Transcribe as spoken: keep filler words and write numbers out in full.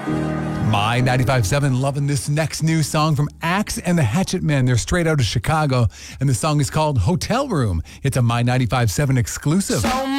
My ninety-five point seven loving this next new song from Axe and the Hatchet Men. They're straight out of Chicago, and the song is called Hotel Room. It's a My ninety-five point seven exclusive. So